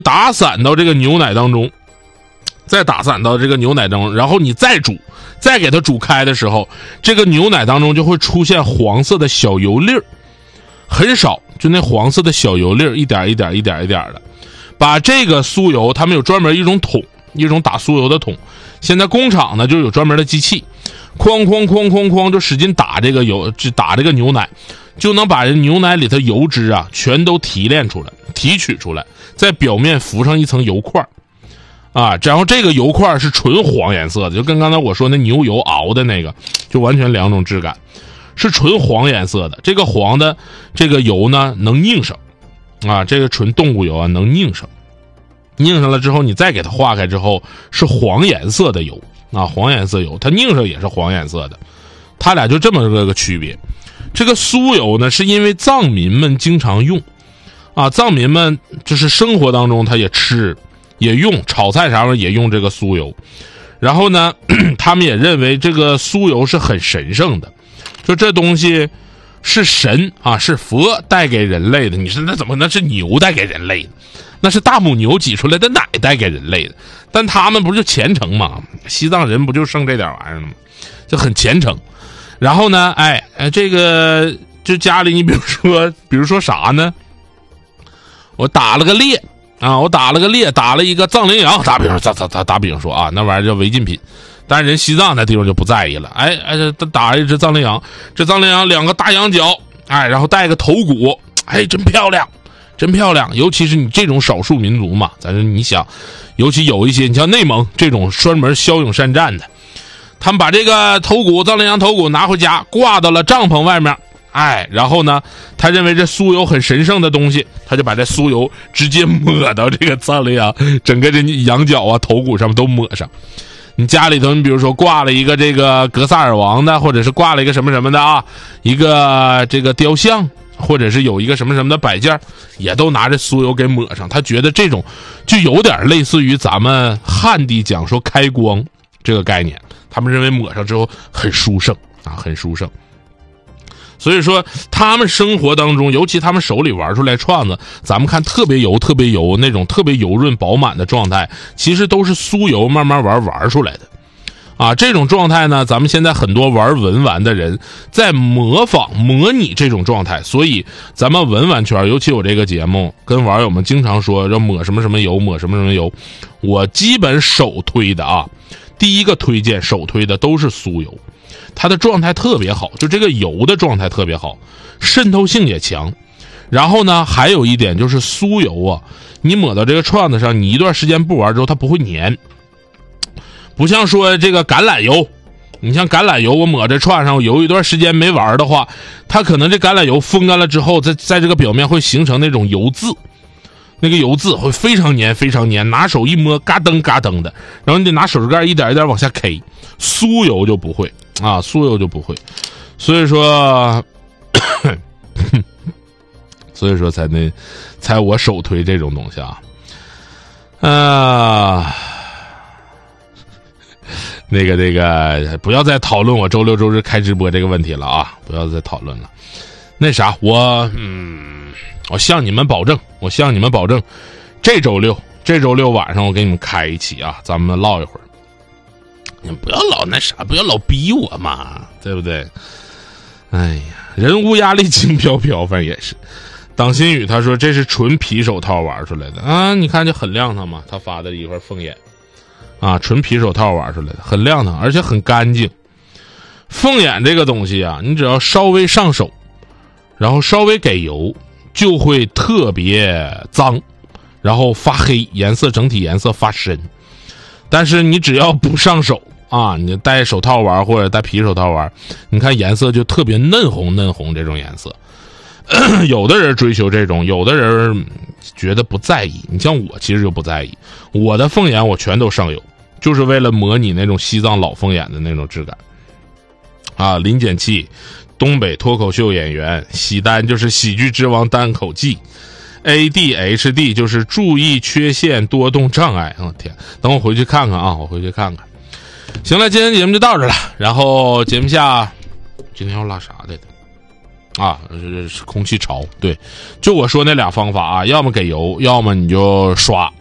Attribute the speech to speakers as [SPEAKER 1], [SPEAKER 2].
[SPEAKER 1] 打散到这个牛奶当中，然后你再煮，再给它煮开的时候，这个牛奶当中就会出现黄色的小油粒儿，很少，就那黄色的小油粒儿，一点一点的。把这个酥油，他们有专门一种桶，一种打酥油的桶，现在工厂呢就有专门的机器，哐就使劲打这个油，打这个牛奶，就能把牛奶里头油脂啊全都提取出来，在表面浮上一层油块啊，然后这个油块是纯黄颜色的，就跟刚才我说那牛油熬的那个，就完全两种质感，是纯黄颜色的。这个黄的这个油呢能拧上啊，这个纯动物油啊能拧上了之后，你再给它化开之后是黄颜色的油啊，黄颜色油，它拧上也是黄颜色的，它俩就这么个区别。这个酥油呢，是因为藏民们经常用啊，藏民们就是生活当中他也吃也用，炒菜啥玩意也用这个酥油。然后呢，他们也认为这个酥油是很神圣的，就这东西是神啊，是佛带给人类的。你说那怎么那是牛带给人类的？那是大母牛挤出来的奶带给人类的。但他们不是就虔诚吗？西藏人不就剩这点玩意儿吗？就很虔诚。然后呢，这个就家里你比如说啥呢？我打了个猎啊，打了一个藏羚羊，打比方说啊，那玩意儿叫违禁品。但是人西藏那地方就不在意了，打一只藏羚羊，这藏羚羊两个大羊角，然后带个头骨，真漂亮。尤其是你这种少数民族嘛，咱说你想，尤其有一些你像内蒙这种专门骁勇善战的，他们把这个藏羚羊头骨拿回家，挂到了帐篷外面，然后呢，他认为这酥油很神圣的东西，他就把这酥油直接抹到这个藏羚羊整个这羊角啊、头骨上面都抹上。你家里头，你比如说挂了一个这个格萨尔王的，或者是挂了一个什么什么的啊，一个这个雕像，或者是有一个什么什么的摆件，也都拿着酥油给抹上。他觉得这种就有点类似于咱们汉地讲说开光这个概念，他们认为抹上之后很殊胜啊，很殊胜。所以说他们生活当中，尤其他们手里玩出来串子，咱们看特别油那种特别油润饱满的状态，其实都是酥油慢慢玩出来的啊。这种状态呢，咱们现在很多玩文玩的人在模拟这种状态，所以咱们文玩圈，尤其我这个节目跟网友们经常说要抹什么什么油，抹什么什么油，我基本首推的啊，第一个推荐首推的都是酥油。它的状态特别好，就这个油的状态特别好，渗透性也强。然后呢，还有一点就是酥油啊，你抹到这个串子上，你一段时间不玩之后，它不会粘。不像说这个橄榄油，你像橄榄油，我抹这串上，我有一段时间没玩的话，它可能这橄榄油风干了之后，在这个表面会形成那种油渍。那个油渍会非常黏，拿手一摸嘎噔的，然后你得拿手指盖一点一点往下 K。酥油就不会啊，所以说才我首推这种东西啊。那个不要再讨论我周六周日开直播这个问题了啊，不要再讨论了。那啥，我向你们保证，这周六晚上我给你们开一期啊，咱们唠一会儿。你们不要老那啥，不要老逼我嘛，对不对？哎呀，人无压力轻飘飘，反正也是。党新宇他说这是纯皮手套玩出来的啊，你看就很亮堂嘛，他发的一块凤眼啊，纯皮手套玩出来的，很亮堂，而且很干净。凤眼这个东西啊，你只要稍微上手，然后稍微给油，就会特别脏，然后发黑，整体颜色发深。但是你只要不上手啊，你戴手套玩或者戴皮手套玩，你看颜色就特别嫩红这种颜色。有的人追求这种，有的人觉得不在意。你像我其实就不在意，我的凤眼我全都上油，就是为了模拟那种西藏老凤眼的那种质感啊。林简气，东北脱口秀演员，喜丹就是喜剧之王单口季，ADHD 就是注意缺陷多动障碍。天，等我回去看看啊，行了，今天节目就到这了。然后节目下今天要拉啥来的？ 啊，是空气潮。对，就我说那俩方法啊，要么给油，要么你就刷。